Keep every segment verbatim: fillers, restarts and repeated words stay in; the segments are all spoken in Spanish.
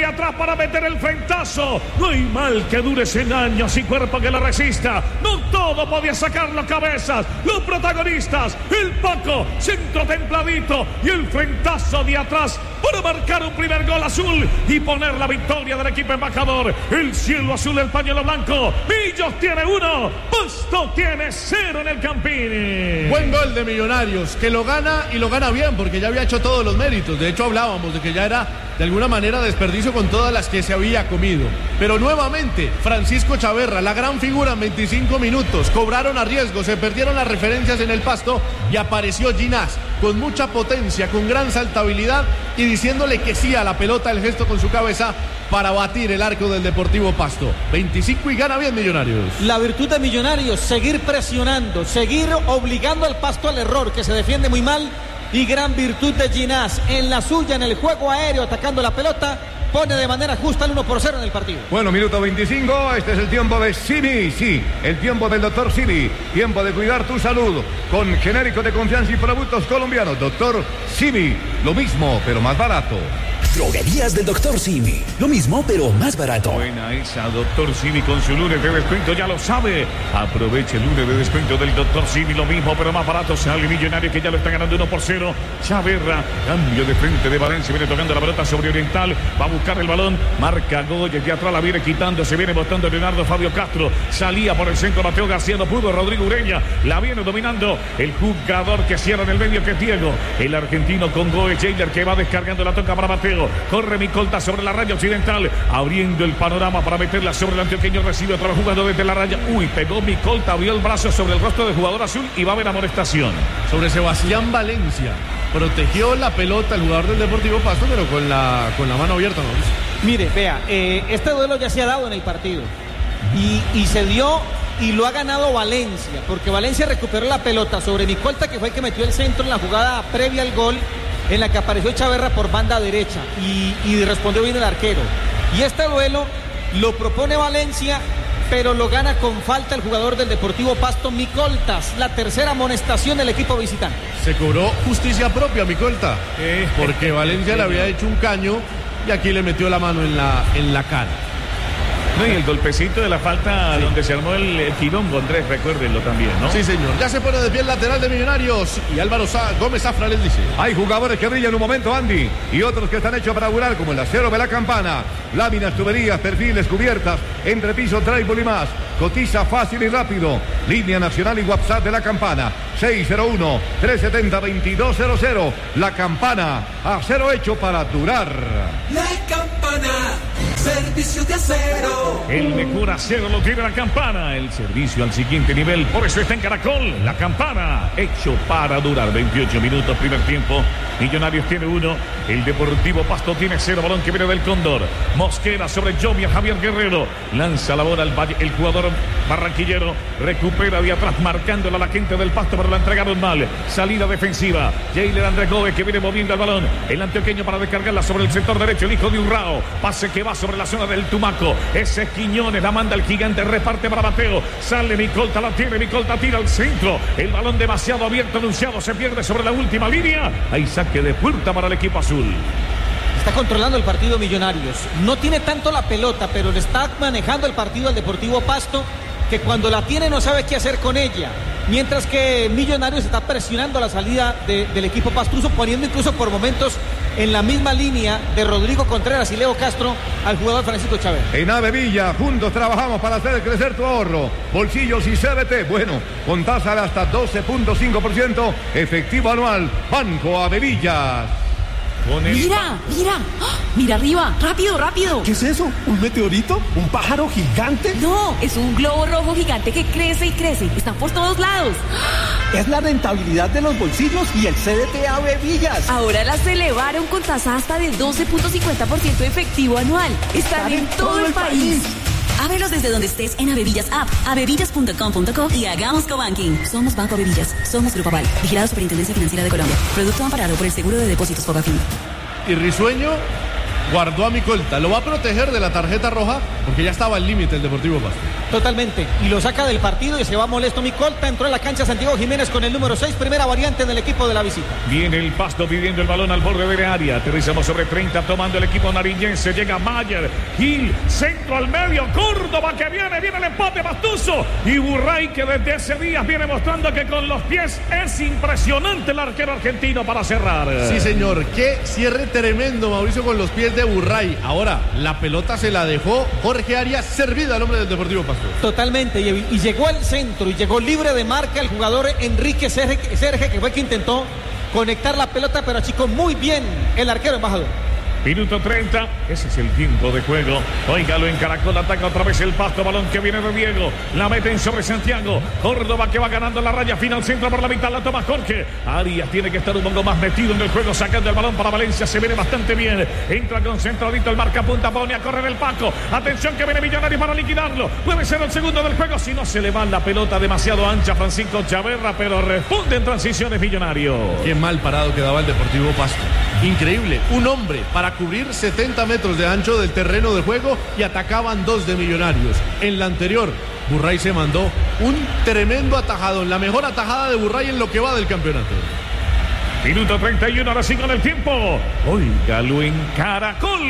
atrás para meter el frentazo. No hay mal que dure cien años y cuerpo que lo resista. No todo podía sacarlo cabezas. Los protagonistas, el Paco, centro templadito y el frentazo de atrás para marcar un primer gol azul y poner la victoria del equipo embajador. El cielo azul, el pañuelo blanco. Millos tiene uno, Pasto tiene cero en el Campini. Buen gol de Millonarios, que lo gana y lo gana bien, porque ya había hecho todos los méritos. De hecho, hablábamos de que ya era de alguna manera desperdicio con todas las que se había comido. Pero nuevamente, Francisco Chaverra, la gran figura en veinticinco minutos. Cobraron a riesgo, se perdieron las referencias en el Pasto y apareció Ginás con mucha potencia, con gran saltabilidad y diciéndole que sí a la pelota, el gesto con su cabeza para batir el arco del Deportivo Pasto. veinticinco y gana bien Millonarios. La virtud de Millonarios, seguir presionando, seguir obligando al Pasto al error, que se defiende muy mal. Y gran virtud de Ginás en la suya, en el juego aéreo, atacando la pelota, pone de manera justa el uno por cero en el partido. Bueno, minuto veinticinco, este es el tiempo de Simi, sí, el tiempo del doctor Simi, tiempo de cuidar tu salud, con genéricos de confianza y productos colombianos. Doctor Simi, lo mismo, pero más barato. Droguerías del doctor Simi, lo mismo pero más barato. Buena esa, doctor Simi, con su lunes de descuento, ya lo sabe. Aproveche el lunes de descuento del doctor Simi, lo mismo pero más barato. Sale Millonario que ya lo está ganando uno por cero. Chaverra, cambio de frente de Valencia, viene tocando la pelota sobre Oriental, va a buscar el balón, marca Goya, de atrás la viene quitando, se viene botando Leonardo Fabio Castro, salía por el centro Mateo García, no pudo, Rodrigo Ureña, la viene dominando el jugador que cierra en el medio, que es Diego, el argentino con Goe Jailer, que va descargando la toca para Mateo. Corre Micolta sobre la raya occidental, abriendo el panorama para meterla sobre el antioqueño, recibe otra vez jugando desde la raya. Uy, pegó Micolta, abrió el brazo sobre el rostro del jugador azul y va a haber amonestación. Sobre Sebastián Valencia, protegió la pelota el jugador del Deportivo Pasto, pero con la, con la mano abierta, ¿no? Mire, vea, eh, este duelo ya se ha dado en el partido y, y se dio y lo ha ganado Valencia, porque Valencia recuperó la pelota sobre Micolta, que fue el que metió el centro en la jugada previa al gol, en la que apareció Chaverra por banda derecha y, y respondió bien el arquero. Y este duelo lo propone Valencia, pero lo gana con falta el jugador del Deportivo Pasto, Micoltas, la tercera amonestación del equipo visitante. Se cobró justicia propia Micolta, eh, porque Valencia le había hecho un caño y aquí le metió la mano en la, en la cara. No, y el golpecito de la falta, sí, donde se armó el, el quilombo, Andrés, recuérdenlo también, ¿no? Sí, señor. Ya se pone de pie el lateral de Millonarios y Álvaro Sa Gómez Zafra les dice: hay jugadores que brillan en un momento, Andy, y otros que están hechos para durar, como el acero de la Campana. Láminas, tuberías, perfiles, cubiertas, entrepiso, trébol y más. Cotiza fácil y rápido. Línea nacional y WhatsApp de la Campana. seis cero uno, tres siete cero, dos dos cero cero. La Campana, acero hecho para durar. La Campana, servicio de acero. El mejor acero lo tiene la Campana. El servicio al siguiente nivel. Por eso está en Caracol. La Campana, hecho para durar. veintiocho minutos, primer tiempo. Millonarios tiene uno. El Deportivo Pasto tiene cero. Balón que viene del Cóndor. Mosquera sobre Jomia Javier Guerrero. Lanza la bola al Valle. El jugador barranquillero recupera de atrás, marcándola a la gente del Pasto, pero la entregaron mal. Salida defensiva. Jailer Andrés Gómez, que viene moviendo el balón. El antioqueño para descargarla sobre el sector derecho. El hijo de Urrao. Pase que va sobre la zona del Tumaco. Ese es Quiñones. La manda el gigante. Reparte para Mateo. Sale Micolta. La tiene. Micolta tira al centro. El balón demasiado abierto. Anunciado. Se pierde sobre la última línea. Hay saque de puerta para el equipo azul. Está controlando el partido Millonarios. No tiene tanto la pelota, pero le está manejando el partido al Deportivo Pasto, que cuando la tiene no sabe qué hacer con ella. Mientras que Millonarios está presionando la salida de, del equipo pastuso, poniendo incluso por momentos en la misma línea de Rodrigo Contreras y Leo Castro al jugador Francisco Chávez. En Avevilla, juntos trabajamos para hacer crecer tu ahorro. Bolsillos y C B T, bueno, con tasa de hasta doce punto cinco por ciento efectivo anual. Banco Avevillas. Mira, mira, ¡oh! Mira arriba, rápido, rápido. ¿Qué es eso? ¿Un meteorito? ¿Un pájaro gigante? No, es un globo rojo gigante que crece y crece. Están por todos lados. Es la rentabilidad de los bolsillos y el C D T Avevillas. Ahora las elevaron con tasa hasta de doce punto cincuenta por ciento efectivo anual. Están, Están en, en todo, todo el país. país. Ábrelos desde donde estés en Avevillas App, avevillas punto com punto co y hagamos cobanking. Somos Banco Avevillas, somos Grupo Aval, vigilado Superintendencia Financiera de Colombia. Producto amparado por el Seguro de Depósitos Fogafín. Y Risueño guardó a Micolta, lo va a proteger de la tarjeta roja porque ya estaba al límite el Deportivo Pasto. Totalmente, y lo saca del partido y se va molesto Micolta. Entró en la cancha Santiago Jiménez con el número seis, primera variante en el equipo de la visita. Viene el Pasto pidiendo el balón al borde del área. Aterrizamos sobre treinta, tomando el equipo nariñense. Llega Mayer, Gil, centro al medio, Córdoba que viene, viene el empate Pastuso. Y Burray que desde ese día viene mostrando que con los pies es impresionante el arquero argentino para cerrar. Sí, señor, qué cierre tremendo, Mauricio, con los pies de Burray. Ahora, la pelota se la dejó Jorge Arias servida al hombre del Deportivo Pasto. Totalmente, y, y llegó al centro y llegó libre de marca el jugador Enrique Serge, Serge, que fue que intentó conectar la pelota, pero achicó muy bien el arquero embajador. Minuto treinta, ese es el tiempo de juego. Óigalo, en Caracol ataca otra vez el Pasto, balón que viene de Diego, la meten sobre Santiago, Córdoba que va ganando la raya final, centro por la mitad, la toma Jorge. Arias tiene que estar un poco más metido en el juego, sacando el balón para Valencia, se viene bastante bien, entra concentradito el marca punta, pone a correr el Paco, atención que viene Millonario para liquidarlo, puede ser el segundo del juego, si no se le va la pelota demasiado ancha a Francisco Chaverra, pero responde en transiciones Millonario. Qué mal parado quedaba el Deportivo Pasto, increíble, un hombre para cubrir setenta metros de ancho del terreno de juego y atacaban dos de Millonarios. En la anterior, Burray se mandó un tremendo atajadón, la mejor atajada de Burray en lo que va del campeonato. Minuto treinta y uno, ahora sí con el tiempo. Óigalo en Caracol.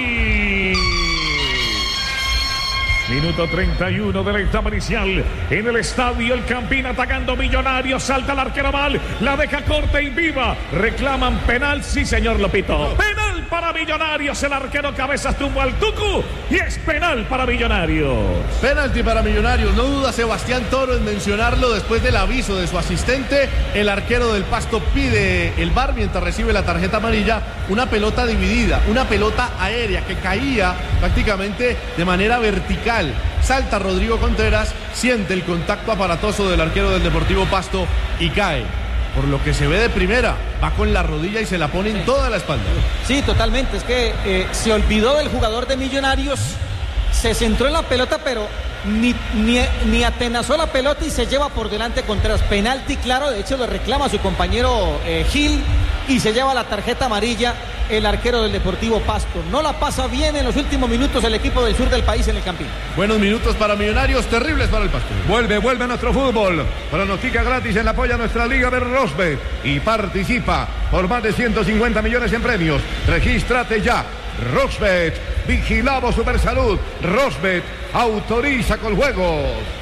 Minuto treinta y uno de la etapa inicial. En el estadio El Campín atacando Millonarios. Salta el arquero mal. La deja corta y viva. Reclaman penal. Sí, señor Lopito. Penal para Millonarios. El arquero Cabezas tumbó al Tucu. Y es penal para Millonarios. Penalti para Millonarios. No duda Sebastián Toro en mencionarlo después del aviso de su asistente. El arquero del Pasto pide el V A R mientras recibe la tarjeta amarilla. Una pelota dividida. Una pelota aérea que caía prácticamente de manera vertical. Salta Rodrigo Contreras, siente el contacto aparatoso del arquero del Deportivo Pasto y cae. Por lo que se ve de primera, va con la rodilla y se la pone en toda la espalda. Sí, totalmente. Es que eh, se olvidó del jugador de Millonarios, se centró en la pelota, pero ni, ni, ni atenazó la pelota y se lleva por delante Contreras. Penalti claro, de hecho lo reclama a su compañero eh, Gil y se lleva la tarjeta amarilla el arquero del Deportivo Pasto. No la pasa bien en los últimos minutos el equipo del sur del país en el Campín. Buenos minutos para Millonarios, terribles para el Pasto. Vuelve, vuelve a nuestro fútbol. Pronostica gratis en la apoya a nuestra Liga de Rosbet y participa por más de ciento cincuenta millones en premios. Regístrate ya. Rosbet, vigilamos Supersalud. Rosbet, autoriza con juegos.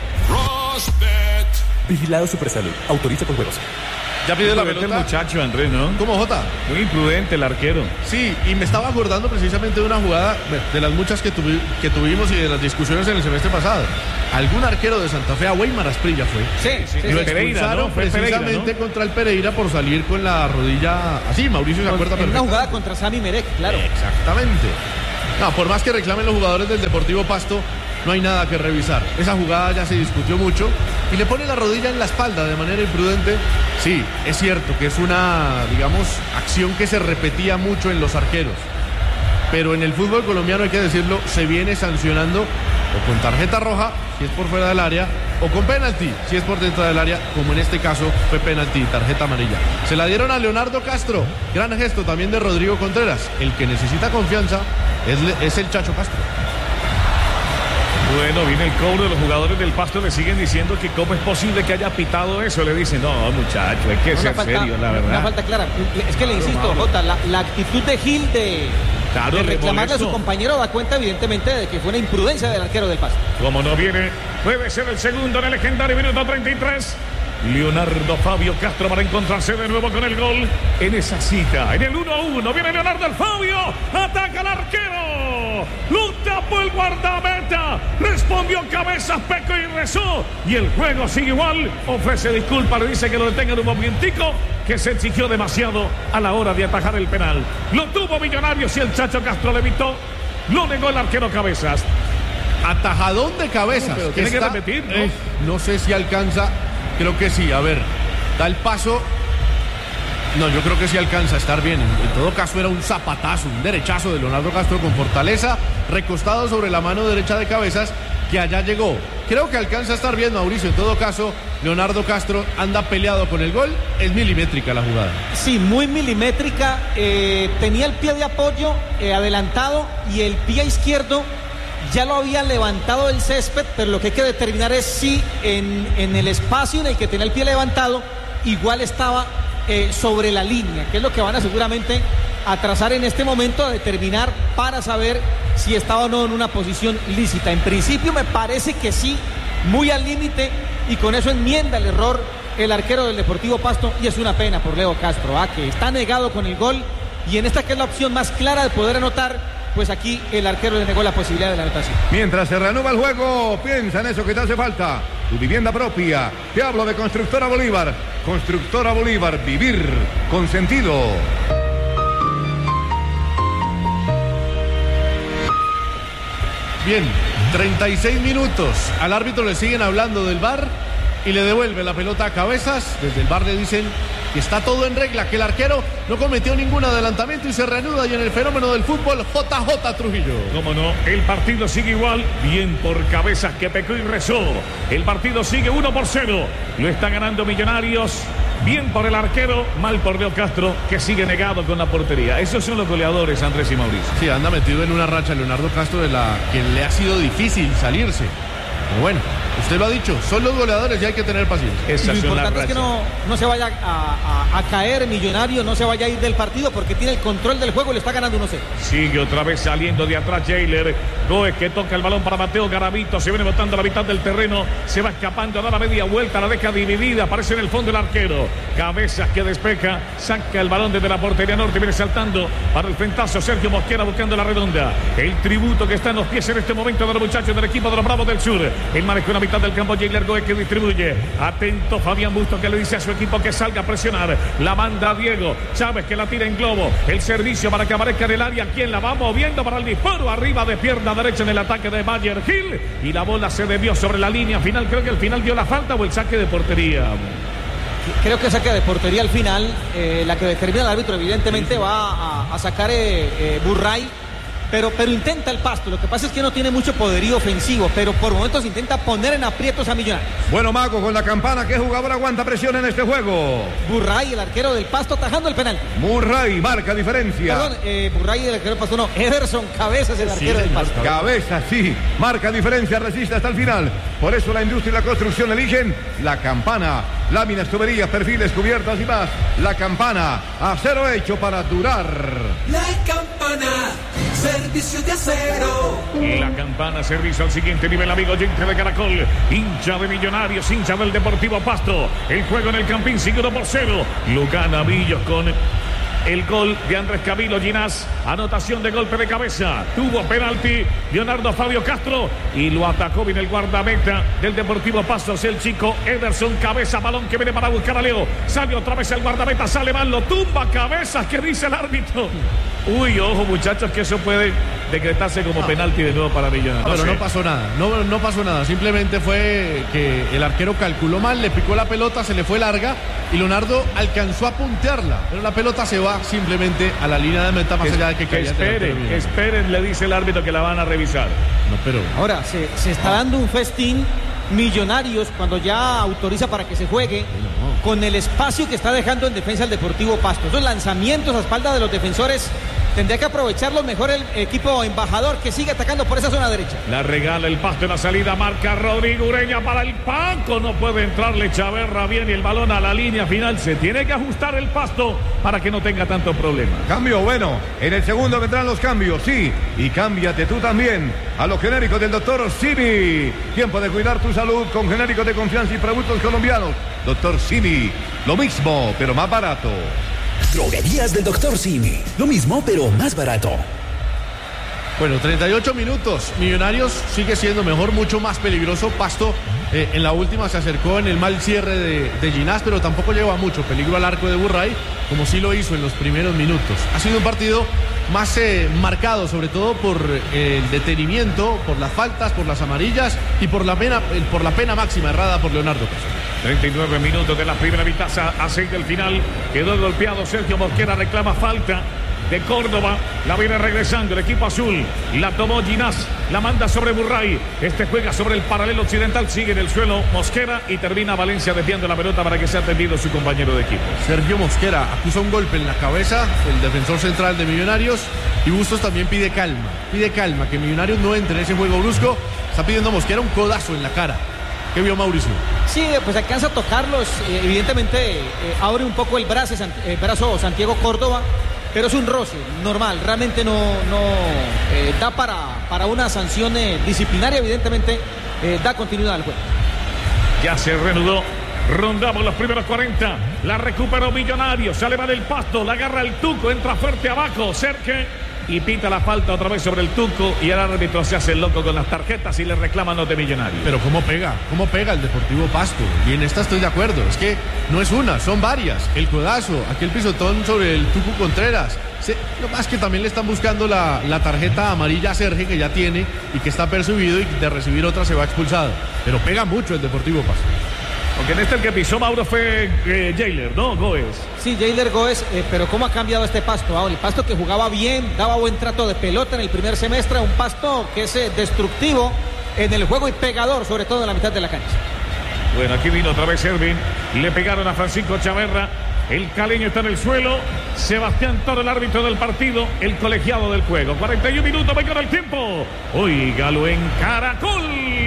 Rosbet. Vigilado Supersalud, autoriza con juegos. Ya pide la pelota el muchacho, Andrés, ¿no? ¿Cómo, Jota? Muy imprudente el arquero. Sí, y me estaba acordando precisamente de una jugada, de las muchas que, tuvi, que tuvimos y de las discusiones en el semestre pasado. Algún arquero de Santa Fe, a Weimar Asprilla fue. Sí, sí, sí. Lo sí. expulsaron, ¿no? precisamente Pereira, ¿no? Contra el Pereira por salir con la rodilla así. Mauricio se acuerda perfectamente. Una jugada contra Sami Merek, claro. Exactamente. No, por más que reclamen los jugadores del Deportivo Pasto, no hay nada que revisar. Esa jugada ya se discutió mucho y le pone la rodilla en la espalda de manera imprudente. Sí, es cierto que es una, digamos, acción que se repetía mucho en los arqueros. Pero en el fútbol colombiano, hay que decirlo, se viene sancionando o con tarjeta roja, si es por fuera del área, o con penalti, si es por dentro del área, como en este caso fue penalti, tarjeta amarilla. Se la dieron a Leonardo Castro. Gran gesto también de Rodrigo Contreras. El que necesita confianza es, es el Chacho Castro. Bueno, viene el cobro de los jugadores del Pasto, le siguen diciendo que cómo es posible que haya pitado eso. Le dicen, no, muchacho, hay que ser falta, serio, la verdad. Una falta clara. Es que le insisto, Jota, la, la actitud de Gil de, claro, de reclamarle a su molesto. compañero da cuenta, evidentemente, de que fue una imprudencia del arquero del Pasto. Como no viene, puede ser el segundo en el legendario minuto treinta y tres. Leonardo Fabio Castro para encontrarse de nuevo con el gol en esa cita. En el uno a uno viene Leonardo el Fabio, ataca al arquero, lo tapó el guardameta, respondió Cabezas, Peco y rezó, y el juego sigue igual. Ofrece disculpas, le dice que lo detengan un momentico, que se exigió demasiado a la hora de atajar el penal. Lo tuvo Millonarios y el Chacho Castro le evitó, lo negó el arquero Cabezas. Atajadón de Cabezas. No, pero tiene que está, repetir, ¿no? Eh, no sé si alcanza. Creo que sí, a ver, da el paso. No, yo creo que sí alcanza a estar bien. En todo caso era un zapatazo, un derechazo de Leonardo Castro con fortaleza, recostado sobre la mano derecha de Cabezas, que allá llegó. Creo que alcanza a estar bien, Mauricio. En todo caso, Leonardo Castro anda peleado con el gol. Es milimétrica la jugada. Sí, muy milimétrica. Eh, tenía el pie de apoyo eh, adelantado y el pie izquierdo ya lo había levantado el césped, pero lo que hay que determinar es si en, en el espacio en el que tenía el pie levantado, igual estaba eh, sobre la línea, que es lo que van a seguramente a trazar en este momento, a determinar para saber si estaba o no en una posición lícita. En principio me parece que sí, muy al límite, y con eso enmienda el error el arquero del Deportivo Pasto, y es una pena por Leo Castro, ¿ah? que está negado con el gol, y en esta que es la opción más clara de poder anotar, pues aquí el arquero le negó la posibilidad de la anotación. Mientras se reanuda el juego, piensa en eso que te hace falta, tu vivienda propia. Te hablo de Constructora Bolívar. Constructora Bolívar, vivir con sentido. Bien, treinta y seis minutos. Al árbitro le siguen hablando del V A R y le devuelve la pelota a Cabezas. Desde el V A R le dicen que está todo en regla, que el arquero no cometió ningún adelantamiento y se reanuda. Y en el fenómeno del fútbol, J J Trujillo. Cómo no, el partido sigue igual. Bien por Cabezas, que pecó y rezó. El partido sigue uno por cero. Lo está ganando Millonarios. Bien por el arquero, mal por Leo Castro, que sigue negado con la portería. Esos son los goleadores, Andrés y Mauricio. Sí, anda metido en una racha Leonardo Castro de la que le ha sido difícil salirse. Pero bueno, usted lo ha dicho, son los goleadores y hay que tener paciencia. Esa y lo importante es que no, no se vaya a, a, a caer Millonario, no se vaya a ir del partido porque tiene el control del juego y le está ganando uno cero. Sigue otra vez saliendo de atrás Jailer. Goes que toca el balón para Mateo Garavito, se viene botando a la mitad del terreno, se va escapando, da la media vuelta, la deja dividida, aparece en el fondo el arquero. Cabezas que despeja, saca el balón desde la portería norte, viene saltando para el frentazo Sergio Mosquera buscando la redonda. El tributo que está en los pies en este momento de los muchachos del equipo de los Bravos del Sur. El manejo en la mitad del campo, Jailer Goes que distribuye. Atento Fabián Busto que le dice a su equipo que salga a presionar. La manda Diego Chávez que la tira en globo. El servicio para que aparezca en el área. Quien la va moviendo para el disparo arriba de pierna derecha en el ataque de Mayer Gil. Y la bola se debió sobre la línea final. Creo que al final dio la falta o el saque de portería. Creo que saque de portería al final. Eh, la que determina el árbitro evidentemente va a, a sacar eh, eh, Burray. Pero, pero intenta el Pasto, lo que pasa es que no tiene mucho poderío ofensivo, pero por momentos intenta poner en aprietos a Millonarios. Bueno, Mago, con la campana, ¿qué jugador aguanta presión en este juego? Burray, el arquero del Pasto, atajando el penal. Burray, marca diferencia. Perdón, eh, Burray, el arquero del Pasto, no, Ederson Cabezas, el arquero sí, del Pasto. Cabezas, sí, marca diferencia, resiste hasta el final. Por eso la industria y la construcción eligen la campana. Láminas, tuberías, perfiles, cubiertas y más. La campana, acero hecho para durar. La campana, servicio de acero. Y la campana, servicio al siguiente nivel, amigo oyente de Caracol. Hincha de Millonarios, hincha del Deportivo Pasto. El juego en el Campín sigue uno por cero. Lo gana Millos con el gol de Andrés Camilo Ginás. Anotación de golpe de cabeza. Tuvo penalti Leonardo Fabio Castro y lo atacó bien el guardameta del Deportivo Pasto, el chico Ederson Cabeza. Balón que viene para buscar a Leo. Sale otra vez el guardameta, sale mal, lo tumba Cabezas. ¿Qué dice el árbitro? Uy, ojo muchachos, que eso puede decretarse como no. penalti de nuevo para Millonarios. No, no pero sé. no pasó nada, no, no pasó nada. Simplemente fue que el arquero calculó mal, le picó la pelota, se le fue larga y Leonardo alcanzó a puntearla. Pero la pelota se va simplemente a la línea de meta más que, allá de que, que caiga. esperen, que esperen, le dice el árbitro que la van a revisar. No, pero ahora se, se está dando un festín Millonarios cuando ya autoriza para que se juegue no. con el espacio que está dejando en defensa el Deportivo Pasto. Esos lanzamientos a espalda de los defensores tendría que aprovecharlo mejor el equipo embajador que sigue atacando por esa zona derecha. La regala el Pasto en la salida, marca Rodrigo Ureña para el Paco, no puede entrarle Chaverra bien y el balón a la línea final. Se tiene que ajustar el Pasto para que no tenga tanto problema. Cambio, bueno, en el segundo vendrán los cambios, sí, y cámbiate tú también a los genéricos del doctor Simi. Tiempo de cuidar tu salud con genéricos de confianza y productos colombianos. doctor Simi, lo mismo, pero más barato. Droguerías del doctor Simi. Lo mismo, pero más barato. Bueno, treinta y ocho minutos. Millonarios sigue siendo mejor, mucho más peligroso. Pasto eh, en la última se acercó en el mal cierre de, de Ginás, pero tampoco lleva mucho peligro al arco de Burray, como sí lo hizo en los primeros minutos. Ha sido un partido más eh, marcado, sobre todo por eh, el detenimiento, por las faltas, por las amarillas y por la pena, eh, por la pena máxima errada por Leonardo Castro. treinta y nueve minutos de la primera mitad, a seis del final. Quedó golpeado Sergio Mosquera, reclama falta. de Córdoba. La viene regresando el equipo azul. La tomó Ginás. La manda sobre Burray. Este juega sobre el paralelo occidental. Sigue en el suelo Mosquera y termina Valencia desviando la pelota para que sea atendido su compañero de equipo. Sergio Mosquera acusa un golpe en la cabeza, el defensor central de Millonarios. Y Bustos también pide calma. Pide calma, que Millonarios no entre en ese juego brusco. Está pidiendo Mosquera un codazo en la cara. ¿Qué vio Mauricio? Sí, pues alcanza a tocarlos. Eh, evidentemente eh, abre un poco el brazo, el brazo Santiago Córdoba. Pero es un roce normal, realmente no, no eh, da para, para una sanción eh, disciplinaria, evidentemente eh, da continuidad al juego. Ya se reanudó, rondamos los primeros cuarenta, la recuperó Millonarios, sale va del Pasto, la agarra el Tuco, entra fuerte abajo, Serque y pita la falta otra vez sobre el Tuco y el árbitro se hace el loco con las tarjetas y le reclaman los de Millonarios. Pero cómo pega, cómo pega el Deportivo Pasto, y en esta estoy de acuerdo, es que no es una, son varias, el codazo, aquel pisotón sobre el Tuco Contreras, se, lo más que también le están buscando la, la tarjeta amarilla a Sergio que ya tiene y que está percibido y de recibir otra se va expulsado, pero pega mucho el Deportivo Pasto. Aunque en este el que pisó Mauro fue eh, Jailer, ¿no? Goes. Sí, Jailer Goes, eh, pero ¿cómo ha cambiado este Pasto? Ahora, el Pasto que jugaba bien, daba buen trato de pelota en el primer semestre, un Pasto que es eh, destructivo en el juego y pegador, sobre todo en la mitad de la cancha. Bueno, aquí vino otra vez Ervin, le pegaron a Francisco Chaverra, el caleño está en el suelo, Sebastián Toro, el árbitro del partido, el colegiado del juego. cuarenta y un minutos, venga el tiempo. Óigalo en Caracol.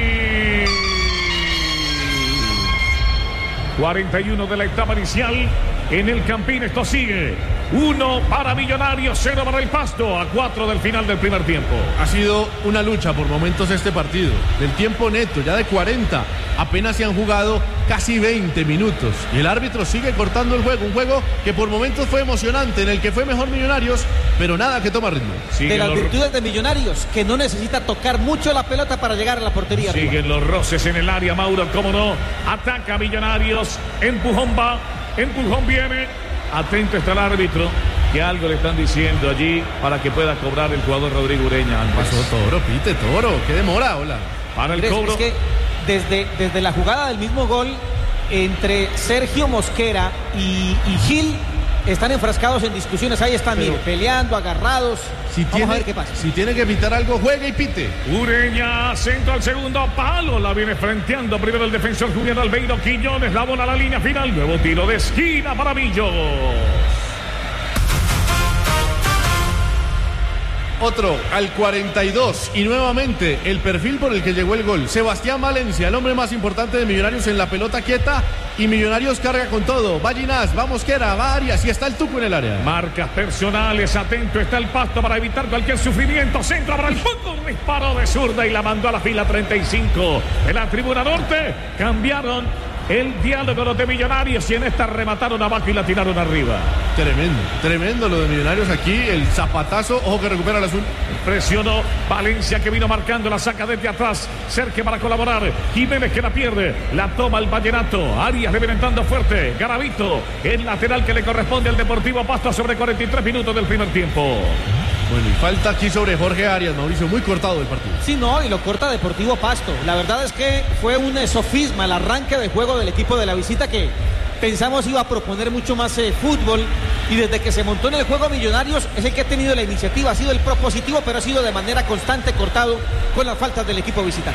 cuarenta y uno de la etapa inicial en el Campín. Esto sigue. Uno para Millonarios, cero para el Pasto, a cuatro del final del primer tiempo. Ha sido una lucha por momentos este partido. Del tiempo neto, ya de cuarenta, apenas se han jugado casi veinte minutos. Y el árbitro sigue cortando el juego. Un juego que por momentos fue emocionante, en el que fue mejor Millonarios, pero nada que toma ritmo. Siguen de las los... virtudes de Millonarios, que no necesita tocar mucho la pelota para llegar a la portería. Siguen arriba. Los roces en el área, Mauro, cómo no. Ataca Millonarios, empujón va, empujón viene. Atento está el árbitro, que algo le están diciendo allí para que pueda cobrar el jugador Rodrigo Ureña. Pasó Toro, pite Toro, qué demora, hola. Para el cobro. Es que desde, desde la jugada del mismo gol entre Sergio Mosquera y, y Gil están enfrascados en discusiones. Ahí están, mire, peleando, agarrados. Si Vamos tiene, a ver qué pasa. Si tiene que pitar algo, juega y pite. Ureña, centro al segundo palo. La viene frenteando primero el defensor Julián Albeiro Quiñones. La bola a la línea final. Nuevo tiro de esquina para Millos. Otro al cuarenta y dos y nuevamente el perfil por el que llegó el gol. Sebastián Valencia, el hombre más importante de Millonarios en la pelota quieta, y Millonarios carga con todo. Va Ginás, va Mosquera, va Arias y está el Tuco en el área. Marcas personales, atento está el Pasto para evitar cualquier sufrimiento. Centro para el fondo, un disparo de zurda y la mandó a la fila treinta y cinco. En la tribuna norte cambiaron el diálogo los de Millonarios y en esta remataron abajo y la tiraron arriba. Tremendo, tremendo lo de Millonarios aquí. El zapatazo, ojo que recupera el azul. Presionó Valencia, que vino marcando, la saca desde atrás. Sergio para colaborar. Jiménez que la pierde. La toma el Vallenato. Arias revenantando fuerte. Garavito, el lateral que le corresponde al Deportivo Pasto sobre cuarenta y tres minutos del primer tiempo. Bueno, y falta aquí sobre Jorge Arias, Mauricio, muy cortado el partido. Sí, no, y lo corta Deportivo Pasto. La verdad es que fue un sofisma el arranque de juego del equipo de la visita, que pensamos iba a proponer mucho más eh, fútbol, y desde que se montó en el juego Millonarios es el que ha tenido la iniciativa, ha sido el propositivo, pero ha sido de manera constante cortado con las faltas del equipo visitante.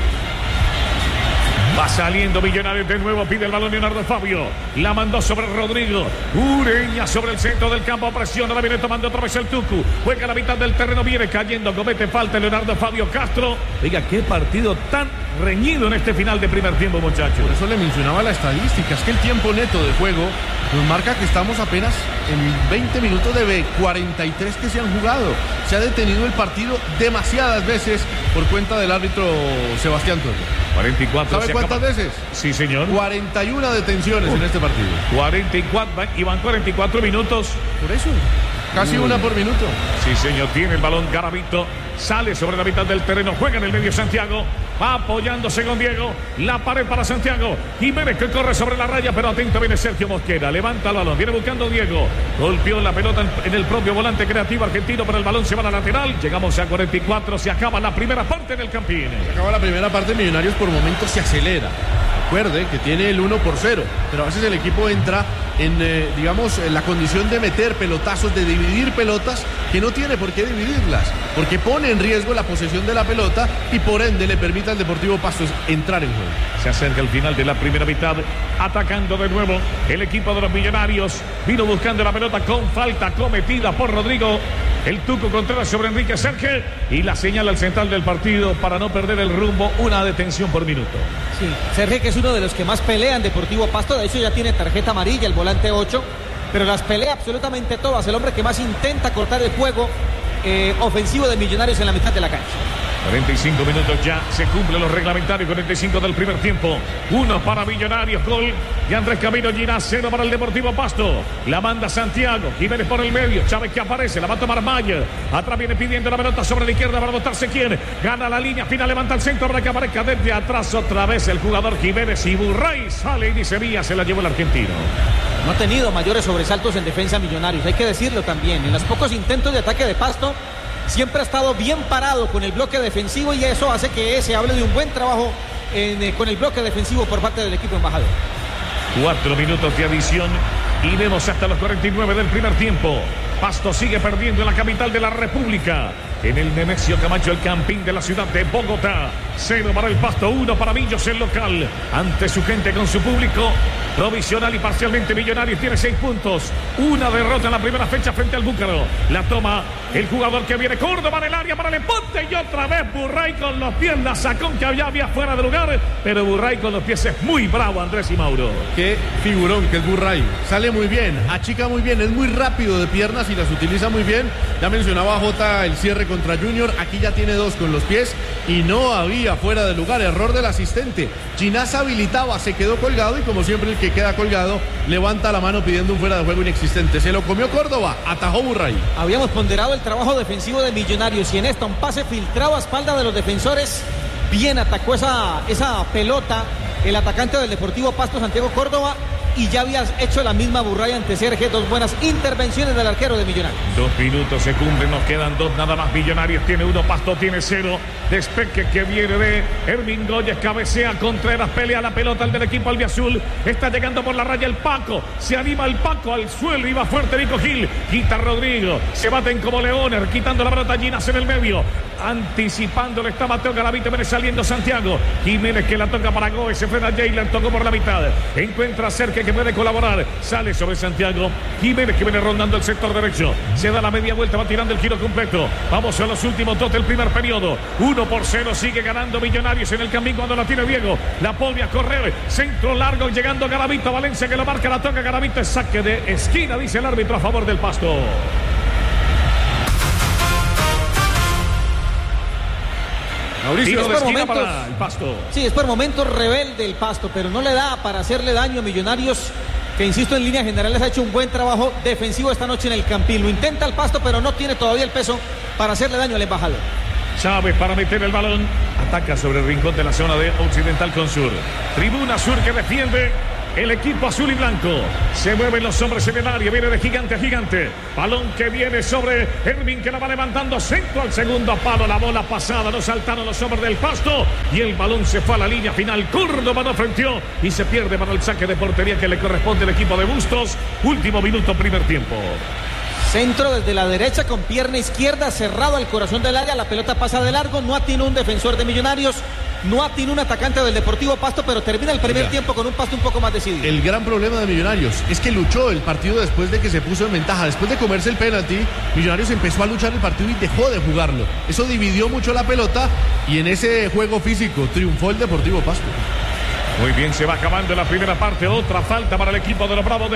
Va saliendo Millonarios de nuevo, pide el balón Leonardo Fabio, la mandó sobre Rodrigo Ureña sobre el centro del campo, presiona, la viene tomando otra vez el Tucu, juega a la mitad del terreno, viene cayendo, comete falta Leonardo Fabio Castro. Oiga, qué partido tan reñido en este final de primer tiempo, muchachos. Por eso le mencionaba la estadística, es que el tiempo neto de juego nos marca que estamos apenas en veinte minutos de cuarenta y tres que se han jugado. Se ha detenido el partido demasiadas veces por cuenta del árbitro Sebastián Toro. cuarenta y cuatro. ¿Sabe cuántas acaba... veces? Sí, señor. cuarenta y una detenciones uh, en este partido. cuarenta y cuatro, y van cuarenta y cuatro minutos. Por eso, casi uh. una por minuto. Sí, señor, tiene el balón Garavito, sale sobre la mitad del terreno, juega en el medio Santiago, va apoyándose con Diego, la pared para Santiago, Jiménez que corre sobre la raya, pero atento viene Sergio Mosquera, levanta el balón, viene buscando Diego, golpeó la pelota en el propio volante creativo argentino, pero el balón se va a la lateral. Llegamos a cuarenta y cuatro, se acaba la primera parte del Campín. Se acaba la primera parte, Millonarios por momentos se acelera. Recuerde que tiene el uno por cero, pero a veces el equipo entra en eh, digamos, en la condición de meter pelotazos, de dividir pelotas, que no tiene por qué dividirlas, porque pone en riesgo la posesión de la pelota y por ende le permite al Deportivo Pasto entrar en juego. Se acerca el final de la primera mitad, atacando de nuevo el equipo de los Millonarios. Vino buscando la pelota con falta cometida por Rodrigo el Tuco Contreras sobre Enrique Serge, y la señala al central del partido para no perder el rumbo, una detención por minuto. Sí, Serge, que es uno de los que más pelean Deportivo Pasto, de hecho ya tiene tarjeta amarilla, el volante ocho, pero las pelea absolutamente todas, el hombre que más intenta cortar el juego eh, ofensivo de Millonarios en la mitad de la cancha. cuarenta y cinco minutos ya, se cumplen los reglamentarios, cuarenta y cinco del primer tiempo. Uno para Millonarios, gol de Andrés Camilo Ginás, cero para el Deportivo Pasto. La manda Santiago, Jiménez por el medio, Chávez que aparece, la va a tomar Mayer. Atrás viene pidiendo la pelota sobre la izquierda para botarse quién. Gana la línea, final levanta el centro para que aparezca desde atrás otra vez el jugador Jiménez, y Burray sale y dice vía, se la llevó el argentino. No ha tenido mayores sobresaltos en defensa Millonarios, hay que decirlo también. En los pocos intentos de ataque de Pasto, siempre ha estado bien parado con el bloque defensivo, y eso hace que se hable de un buen trabajo en, eh, con el bloque defensivo por parte del equipo embajador. Cuatro minutos de adición y vemos hasta los cuarenta y nueve del primer tiempo. Pasto sigue perdiendo en la capital de la República, en el Nemesio Camacho, el campín de la ciudad de Bogotá. Cero para el Pasto, uno para Millos, el local, ante su gente, con su público. Provisional y parcialmente Millonarios tiene seis puntos. Una derrota en la primera fecha frente al Búcaro. La toma el jugador que viene, Córdoba en el área para el empote, y otra vez Burray con los pies, la sacó que había, había fuera de lugar, pero Burray con los pies es muy bravo, Andrés y Mauro. Qué figurón que es Burray. Sale muy bien, achica muy bien, es muy rápido de piernas y las utiliza muy bien. Ya mencionaba Jota el cierre contra Junior, aquí ya tiene dos con los pies y no había fuera de lugar, error del asistente. Ginás habilitaba, se quedó colgado, y como siempre el que queda colgado levanta la mano pidiendo un fuera de juego inexistente. Se lo comió Córdoba, atajó Burray. Habíamos ponderado el trabajo defensivo de Millonarios, y en esta un pase filtrado a espalda de los defensores. Bien atacó esa, esa pelota el atacante del Deportivo Pasto, Santiago Córdoba, y ya habías hecho la misma Burray ante Serge. Dos buenas intervenciones del arquero de Millonarios. Dos minutos se cumplen, nos quedan dos nada más. Millonarios tiene uno, Pasto tiene cero. Despeque que viene de Hermin Goyes, cabecea Contreras, pelea la pelota al del equipo albiazul. Está llegando por la raya el Paco, se anima el Paco al suelo, iba fuerte Nico Gil, quita Rodrigo, se baten como leones, quitando la pelota Ginás en el medio, anticipando, le está Mateo Garavito, viene saliendo Santiago Jiménez, que la toca para Goes, se frena Jaylan, tocó por la mitad, encuentra cerca que puede colaborar, sale sobre Santiago Jiménez, que viene rondando el sector derecho, se da la media vuelta, va tirando el giro completo. Vamos a los últimos dos del primer periodo. Uno por cero, sigue ganando Millonarios en el camino cuando la tiene Diego, la pone a correr, centro largo, llegando Garavito, Valencia que lo marca, la toca Garavito, es saque de esquina, dice el árbitro, a favor del Pasto. Mauricio, Tiro de es por esquina momentos, para el Pasto. Sí, es por momentos rebelde el Pasto, pero no le da para hacerle daño a Millonarios, que insisto, en líneas generales ha hecho un buen trabajo defensivo esta noche en el Campín. Lo intenta el Pasto, pero no tiene todavía el peso para hacerle daño al embajador. Chávez para meter el balón, ataca sobre el rincón de la zona de Occidental con Sur. Tribuna Sur que defiende el equipo azul y blanco. Se mueven los hombres en el área, viene de gigante a gigante. Balón que viene sobre Hermin, que la va levantando, centro al segundo palo, la bola pasada, no saltaron los hombres del Pasto y el balón se fue a la línea final. Córdoba no frenteó y se pierde para el saque de portería que le corresponde al equipo de Bustos. Último minuto, primer tiempo. Centro desde la derecha con pierna izquierda, cerrado al corazón del área, la pelota pasa de largo, no atinó un defensor de Millonarios, no atinó un atacante del Deportivo Pasto, pero termina el primer Oiga. tiempo con un Pasto un poco más decidido. El gran problema de Millonarios es que luchó el partido después de que se puso en ventaja, después de comerse el penalti. Millonarios empezó a luchar el partido y dejó de jugarlo. Eso dividió mucho la pelota y en ese juego físico triunfó el Deportivo Pasto. Muy bien, se va acabando la primera parte, otra falta para el equipo de los Bravos de